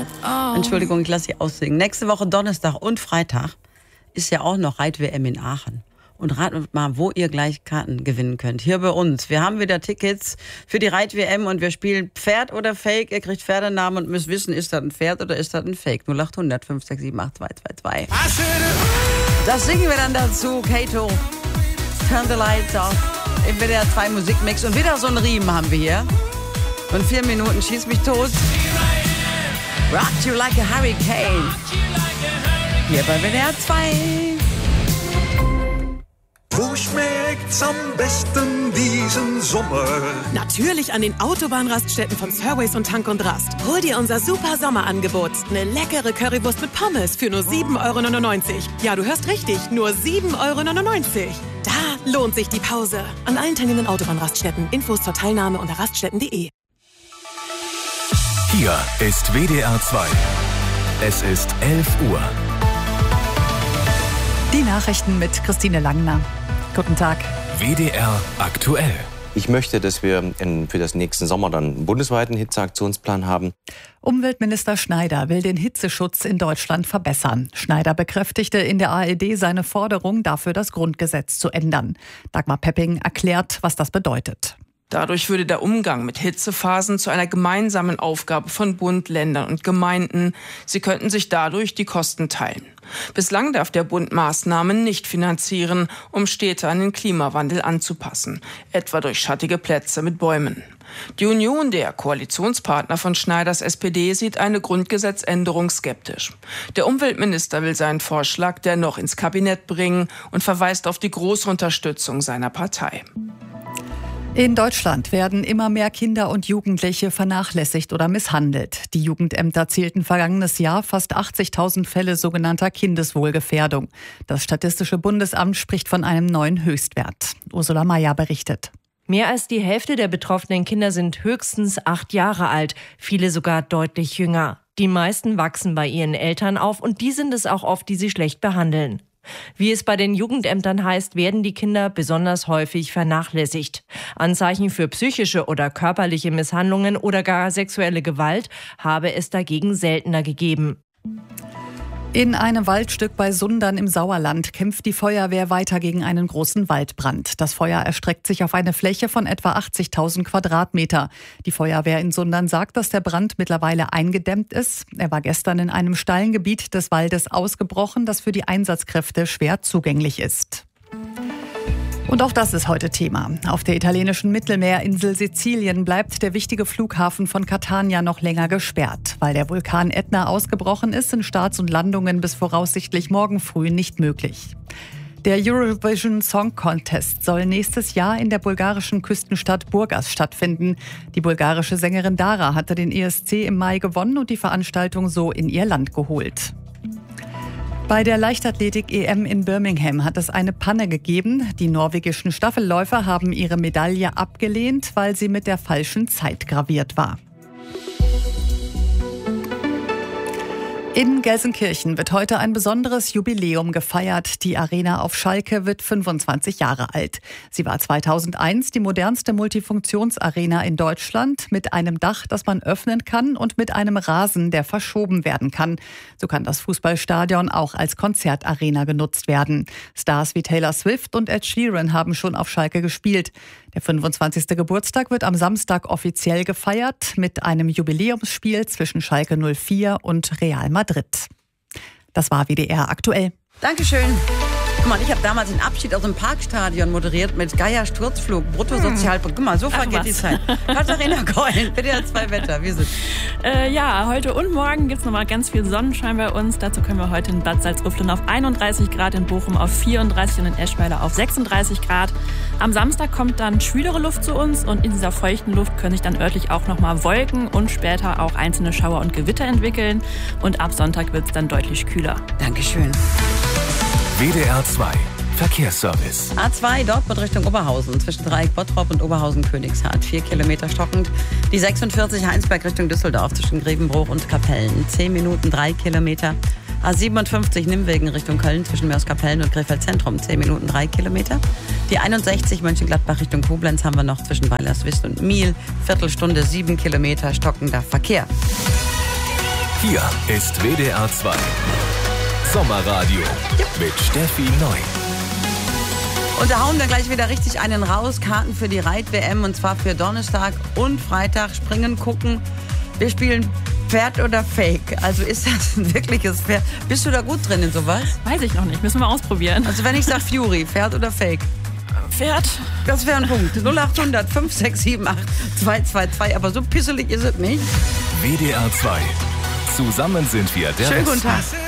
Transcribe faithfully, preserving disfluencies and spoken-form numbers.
Oh. Entschuldigung, ich lasse Sie aussingen. Nächste Woche Donnerstag und Freitag ist ja auch noch Reit-W M in Aachen. Und ratet mal, wo ihr gleich Karten gewinnen könnt. Hier bei uns. Wir haben wieder Tickets für die Reit-W M und wir spielen Pferd oder Fake. Ihr kriegt Pferdenamen und müsst wissen, ist das ein Pferd oder ist das ein Fake? null acht hundert fünf sechs sieben acht zwei zwei zwei. Das singen wir dann dazu. Kato, Turn the Lights Off. In W D R zwei Musikmix. Und wieder so einen Riemen haben wir hier. Und vier Minuten schieß mich tot. Rock you like a hurricane. Hier bei W D R zwei. Wo schmeckt's am besten diesen Sommer? Natürlich an den Autobahnraststätten von Surways und Tank und Rast. Hol dir unser super Sommerangebot. Eine leckere Currywurst mit Pommes für nur sieben Euro neunundneunzig. Ja, du hörst richtig, nur sieben Euro neunundneunzig. Da lohnt sich die Pause. An allen teilnehmenden Autobahnraststätten. Infos zur Teilnahme unter raststätten punkt de. Hier ist W D R zwei. Es ist elf Uhr. Die Nachrichten mit Christine Langner. Guten Tag. W D R aktuell. Ich möchte, dass wir in, für das nächsten Sommer dann einen bundesweiten Hitzeaktionsplan haben. Umweltminister Schneider will den Hitzeschutz in Deutschland verbessern. Schneider bekräftigte in der A R D seine Forderung, dafür das Grundgesetz zu ändern. Dagmar Pepping erklärt, was das bedeutet. Dadurch würde der Umgang mit Hitzephasen zu einer gemeinsamen Aufgabe von Bund, Ländern und Gemeinden. Sie könnten sich dadurch die Kosten teilen. Bislang darf der Bund Maßnahmen nicht finanzieren, um Städte an den Klimawandel anzupassen, etwa durch schattige Plätze mit Bäumen. Die Union, der Koalitionspartner von Schneiders S P D, sieht eine Grundgesetzänderung skeptisch. Der Umweltminister will seinen Vorschlag dennoch ins Kabinett bringen und verweist auf die große Unterstützung seiner Partei. In Deutschland werden immer mehr Kinder und Jugendliche vernachlässigt oder misshandelt. Die Jugendämter zählten vergangenes Jahr fast achtzigtausend Fälle sogenannter Kindeswohlgefährdung. Das Statistische Bundesamt spricht von einem neuen Höchstwert. Ursula Mayer berichtet. Mehr als die Hälfte der betroffenen Kinder sind höchstens acht Jahre alt, viele sogar deutlich jünger. Die meisten wachsen bei ihren Eltern auf und die sind es auch oft, die sie schlecht behandeln. Wie es bei den Jugendämtern heißt, werden die Kinder besonders häufig vernachlässigt. Anzeichen für psychische oder körperliche Misshandlungen oder gar sexuelle Gewalt habe es dagegen seltener gegeben. In einem Waldstück bei Sundern im Sauerland kämpft die Feuerwehr weiter gegen einen großen Waldbrand. Das Feuer erstreckt sich auf eine Fläche von etwa achtzigtausend Quadratmeter. Die Feuerwehr in Sundern sagt, dass der Brand mittlerweile eingedämmt ist. Er war gestern in einem steilen Gebiet des Waldes ausgebrochen, das für die Einsatzkräfte schwer zugänglich ist. Und auch das ist heute Thema. Auf der italienischen Mittelmeerinsel Sizilien bleibt der wichtige Flughafen von Catania noch länger gesperrt. Weil der Vulkan Ätna ausgebrochen ist, sind Starts und Landungen bis voraussichtlich morgen früh nicht möglich. Der Eurovision Song Contest soll nächstes Jahr in der bulgarischen Küstenstadt Burgas stattfinden. Die bulgarische Sängerin Dara hatte den E S C im Mai gewonnen und die Veranstaltung so in ihr Land geholt. Bei der Leichtathletik-E M in Birmingham hat es eine Panne gegeben. Die norwegischen Staffelläufer haben ihre Medaille abgelehnt, weil sie mit der falschen Zeit graviert war. In Gelsenkirchen wird heute ein besonderes Jubiläum gefeiert. Die Arena auf Schalke wird fünfundzwanzig Jahre alt. Sie war zweitausendeins die modernste Multifunktionsarena in Deutschland mit einem Dach, das man öffnen kann und mit einem Rasen, der verschoben werden kann. So kann das Fußballstadion auch als Konzertarena genutzt werden. Stars wie Taylor Swift und Ed Sheeran haben schon auf Schalke gespielt. Der fünfundzwanzigste Geburtstag wird am Samstag offiziell gefeiert mit einem Jubiläumsspiel zwischen Schalke null vier und Real Madrid. Das war W D R aktuell. Dankeschön. Guck mal, ich habe damals den Abschied aus dem Parkstadion moderiert mit Geier Sturzflug, Bruttosozialprodukt. Guck mal, so vergeht die Zeit. Katharina Keulen, W D R zwei Wetter, wie ist es? Äh, ja, heute und morgen gibt es nochmal ganz viel Sonnenschein bei uns. Dazu können wir heute in Bad Salzuflen auf einunddreißig Grad, in Bochum auf vierunddreißig und in Eschweiler auf sechsunddreißig Grad. Am Samstag kommt dann schwülere Luft zu uns und in dieser feuchten Luft können sich dann örtlich auch nochmal Wolken und später auch einzelne Schauer und Gewitter entwickeln. Und ab Sonntag wird es dann deutlich kühler. Dankeschön. W D R zwei Verkehrsservice. A zwei Dortmund Richtung Oberhausen zwischen Dreieck Bottrop und Oberhausen-Königshardt. Vier Kilometer stockend. Die sechsundvierzig Heinsberg Richtung Düsseldorf zwischen Grevenbruch und Kapellen. Zehn Minuten, drei Kilometer. A siebenundfünfzig Nimwegen Richtung Köln zwischen Mörs-Kapellen und Krefeld Zentrum. Zehn Minuten, drei Kilometer. Die einundsechzig Mönchengladbach Richtung Koblenz haben wir noch zwischen Weilerswist und Miel. Viertelstunde, sieben Kilometer stockender Verkehr. Hier ist W D R zwei Sommerradio mit Steffi Neu. Und da hauen wir gleich wieder richtig einen raus. Karten für die Reit-W M und zwar für Donnerstag und Freitag. Springen, gucken. Wir spielen Pferd oder Fake. Also ist das ein wirkliches Pferd? Bist du da gut drin in sowas? Weiß ich noch nicht, müssen wir ausprobieren. Also wenn ich sage Fury, Pferd oder Fake? Pferd. Das wäre ein Punkt. null acht hundert fünf sechs sieben acht zwei zwei zwei. Aber so pisselig ist es nicht. W D R zwei. Zusammen sind wir der Schönen Rest. guten Tag.